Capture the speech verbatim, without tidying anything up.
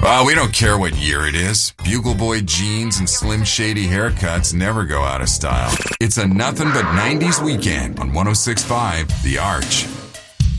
Uh, we don't care what year it is. Bugle Boy jeans and Slim Shady haircuts never go out of style. It's a nothing but nineties weekend on one oh six point five The Arch.